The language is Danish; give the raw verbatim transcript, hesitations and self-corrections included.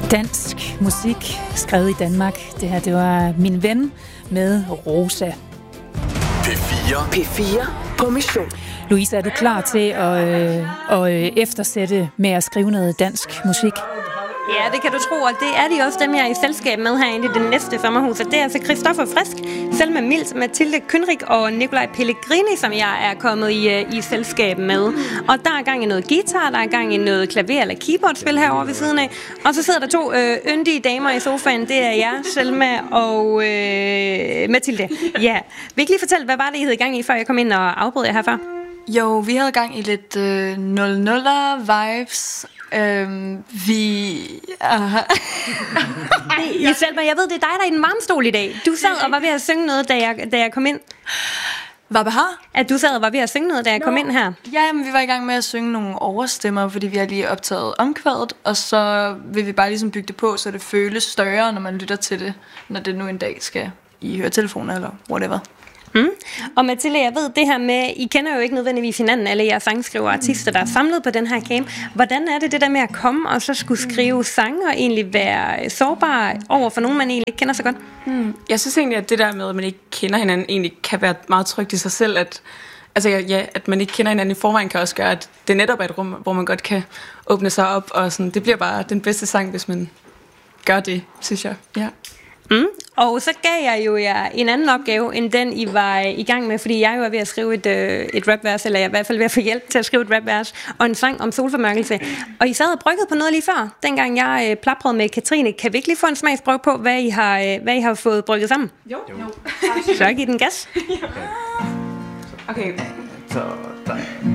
Dansk musik, skrevet i Danmark. Det her, det var Min Ven med Rosa. P fire. P fire på mission. Louise, er du klar til at, øh, at øh, eftersætte med at skrive noget dansk musik? Ja, det kan du tro, og det er de også dem, jeg er i selskab med herinde i det næste sommerhus. Og det er altså Christoffer Frisk, Selma Mills, Mathilde Kynrig og Nikolaj Pellegrini, som jeg er kommet i, i selskab med. Og der er gang i noget guitar, der er gang i noget klaver- eller keyboardspil herovre ved siden af. Og så sidder der to øh, yndige damer i sofaen. Det er jeg, Selma og øh, Mathilde. Ja, vil ikke lige fortælle, hvad var det, I havde gang i, før jeg kom ind og afbrød jer herfra? Jo, vi havde gang i lidt øh, nul-nuller vibes. Øhm, vi... Uh, I Selma, jeg ved, det er dig, der er i den varme stol i dag. Du sad og var ved at synge noget, da jeg, da jeg kom ind. Hvad behar? At du sad og var ved at synge noget, da jeg Nå. kom ind her. Ja, men vi var i gang med at synge nogle overstemmer, fordi vi har lige optaget omkvædet, og så vil vi bare ligesom bygge det på, så det føles større, når man lytter til det, når det nu en dag skal i høretelefoner eller whatever. Mm. Og Mathilde, jeg ved det her med, I kender jo ikke nødvendigvis hinanden, alle jeres sangskriver artister, der er samlet på den her camp. Hvordan er det det der med at komme og så skulle skrive sange og egentlig være sårbar over for nogen, man egentlig ikke kender så godt? Mm. Jeg synes egentlig, at det der med, at man ikke kender hinanden, egentlig kan være meget trygt i sig selv. At, altså, ja, at man ikke kender hinanden i forvejen kan også gøre, at det netop er et rum, hvor man godt kan åbne sig op. Og sådan, det bliver bare den bedste sang, hvis man gør det, synes jeg. Ja. Mm. Og så gav jeg jo jer en anden opgave, end den I var i gang med, fordi jeg jo var ved at skrive et, øh, et rapvers, eller jeg er i hvert fald ved at få hjælp til at skrive et rapvers, og en sang om solformørkelse. Og I sad og bryggede på noget lige før, dengang jeg øh, plaprede med Katrine. Kan vi ikke lige få en smagsprøve på, hvad I har, øh, hvad I har fået brygget sammen? Jo. jo. Så giv den gas. Okay. Så der.